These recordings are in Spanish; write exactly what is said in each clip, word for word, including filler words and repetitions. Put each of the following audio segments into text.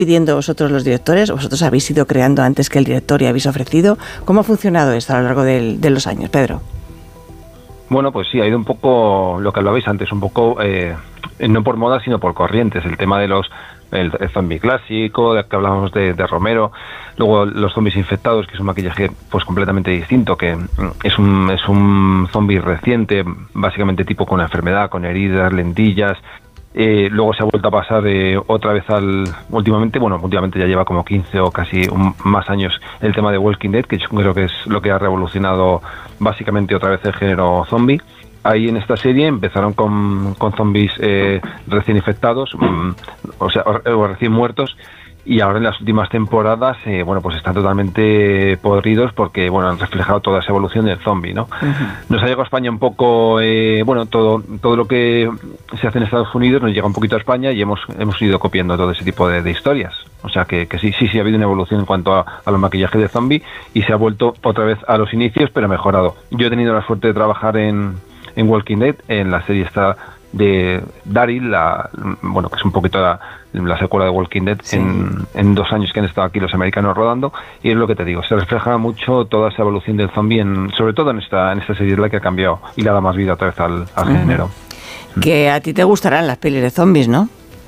pidiendo vosotros los directores, o vosotros habéis ido creando antes que el director y habéis ofrecido? ¿Cómo ha funcionado esto a lo largo del, de los años, Pedro? Bueno, pues sí, ha ido un poco lo que hablabais antes, un poco eh, no por moda, sino por corrientes. El tema de los el, el zombie clásico, de que hablábamos de, de Romero, luego los zombies infectados, que es un maquillaje pues completamente distinto, que es un es un zombie reciente, básicamente tipo con una enfermedad, con heridas, lentillas. Eh, luego se ha vuelto a pasar eh, otra vez al últimamente, bueno, últimamente ya lleva como quince o casi un, más años el tema de Walking Dead, que yo creo que es lo que ha revolucionado básicamente otra vez el género zombie. Ahí en esta serie empezaron con, con zombies eh, recién infectados, mmm, o sea, o, o recién muertos, y ahora en las últimas temporadas, eh, bueno, pues están totalmente podridos porque, bueno, han reflejado toda esa evolución del zombie, ¿no? Uh-huh. Nos ha llegado a España un poco, eh, bueno, todo todo lo que se hace en Estados Unidos nos llega un poquito a España y hemos hemos ido copiando todo ese tipo de, de historias. O sea que, que sí, sí, sí ha habido una evolución en cuanto a, a los maquillajes de zombie y se ha vuelto otra vez a los inicios, pero mejorado. Yo he tenido la suerte de trabajar en, en Walking Dead, en la serie esta de Daryl, la, bueno, que es un poquito la, la secuela de Walking Dead, sí. en, en dos años que han estado aquí los americanos rodando, y es lo que te digo, se refleja mucho toda esa evolución del zombie, en, sobre todo en esta en esta serie, la que ha cambiado y le ha dado más vida otra vez al, al uh-huh. género. Que a ti te gustarán las pelis de zombies, ¿no?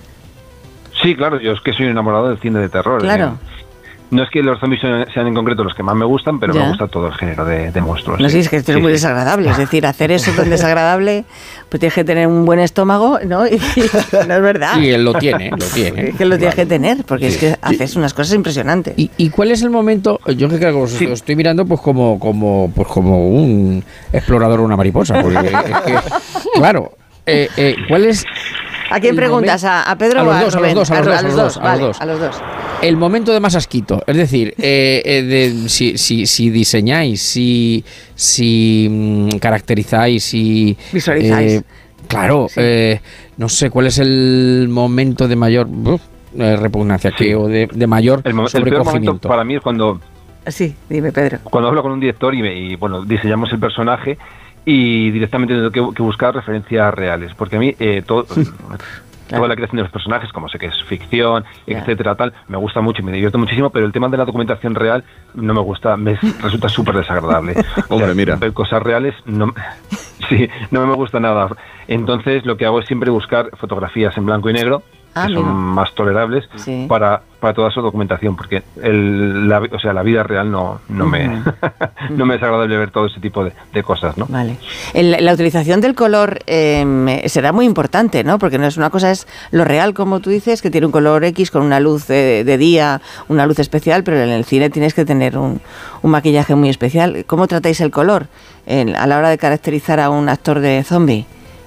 Sí, claro, yo es que soy enamorado del cine de terror. Claro. ¿eh? No es que los zombies sean en concreto los que más me gustan, pero ya. me gusta todo el género de, de monstruos. No, sí, sí, es que esto sí, es muy sí. desagradable. Es decir, hacer eso tan desagradable, pues tienes que tener un buen estómago, ¿no? Y, y no es verdad. Y él lo tiene, lo tiene. Es que lo tienes claro. que tener, porque sí. es que sí. haces unas cosas impresionantes. ¿Y, ¿Y cuál es el momento? Yo que creo que os sí. estoy mirando pues como, como, pues como un explorador o una mariposa. Porque es que, claro, eh, eh, ¿cuál es? ¿A quién preguntas? ¿A, ¿A Pedro a o a dos, Rubén? A los dos, a los dos, a los dos, vale, a los dos. A los dos. El momento de más asquito, es decir, eh, eh, de, si, si, si diseñáis, si, si mm, caracterizáis, si... Visualizáis. Eh, claro, sí. eh, no sé, ¿cuál es el momento de mayor uh, eh, repugnancia sí. que, o de, de mayor el mo- sobrecogimiento? El peor momento para mí es cuando... Sí, dime, Pedro. Cuando hablo con un director y, me, y bueno, diseñamos el personaje y directamente tengo que, que buscar referencias reales, porque a mí eh, todo... Claro. Toda la creación de los personajes, como sé que es ficción, claro. etcétera, tal, me gusta mucho y me divierto muchísimo, pero el tema de la documentación real no me gusta, me resulta súper desagradable. Hombre, o sea, mira. Ver cosas reales no, sí, no me gusta nada. Entonces, lo que hago es siempre buscar fotografías en blanco y negro, ah, que son mira. más tolerables, sí. para, para toda su documentación, porque el, la, o sea, la vida real no, no, uh-huh. me, no me es agradable ver todo ese tipo de, de cosas, ¿no? Vale. El, la utilización del color eh, será muy importante, ¿no? Porque no es una cosa, es lo real, como tú dices, que tiene un color X con una luz de, de día, una luz especial, pero en el cine tienes que tener un, un maquillaje muy especial. ¿Cómo tratáis el color en, a la hora de caracterizar a un actor de zombie?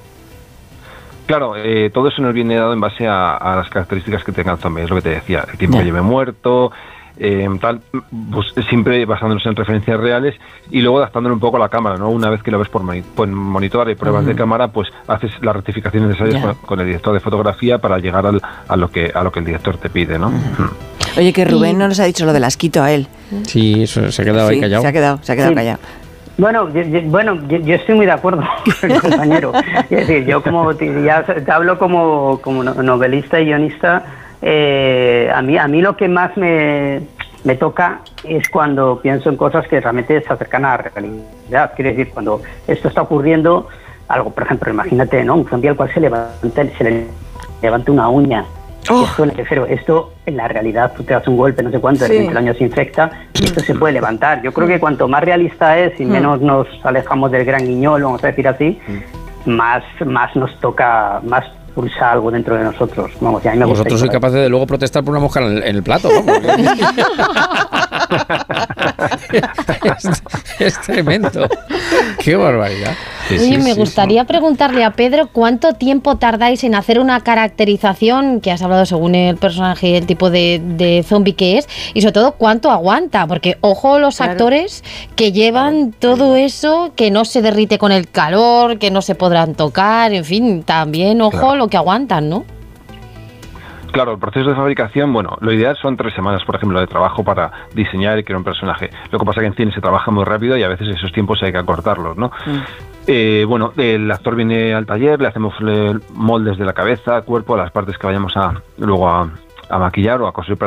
Claro, eh, todo eso nos viene dado en base a, a las características que tenga el zombie, es lo que te decía, el tiempo yeah. que lleve muerto, eh, tal, pues siempre basándonos en referencias reales y luego adaptándolo un poco a la cámara, ¿no? Una vez que lo ves por, moni- por monitor y pruebas uh-huh. de cámara, pues haces las rectificaciones necesarias yeah. con, con el director de fotografía para llegar al, a lo que a lo que el director te pide, ¿no? Uh-huh. Oye, que Rubén no nos ha dicho lo del asquito a él. Sí, eso se ha quedado sí, ahí callado. Se ha quedado, se ha quedado sí. callado. Bueno, yo, yo, bueno yo, yo estoy muy de acuerdo con el compañero. Es decir, yo como te, ya te hablo como, como novelista y guionista, eh, a mí a mí lo que más me, me toca es cuando pienso en cosas que realmente se acercan a la realidad. Quiere decir, cuando esto está ocurriendo, algo, por ejemplo, imagínate, ¿no? Un zombie al cual se levanta, se le levanta una uña. Oh. Esto, pero esto en la realidad tú te das un golpe, no sé cuánto, sí. el año se infecta y esto se puede levantar. Yo creo que cuanto más realista es y menos nos alejamos del gran guiñol, vamos a decir así, más, más nos toca, más pulsa algo dentro de nosotros. Vamos, y a mí me gusta. Vosotros sois capaces de luego protestar por una mosca en el, en el plato, ¿no? es, es tremendo. Qué barbaridad. Sí, Oye, sí, me sí, gustaría sí. preguntarle a Pedro cuánto tiempo tardáis en hacer una caracterización, que has hablado según el personaje y el tipo de, de zombie que es, y sobre todo cuánto aguanta, porque ojo los claro. actores que llevan claro. todo eso, que no se derrite con el calor, que no se podrán tocar, en fin, también ojo claro. lo que aguantan, ¿no? Claro, el proceso de fabricación, bueno, lo ideal son tres semanas, por ejemplo, de trabajo para diseñar y crear un personaje. Lo que pasa es que en cine se trabaja muy rápido y a veces esos tiempos hay que acortarlos, ¿no? Mm. Eh, bueno, el actor viene al taller, le hacemos moldes de la cabeza, cuerpo, las partes que vayamos a luego a, a maquillar o a coser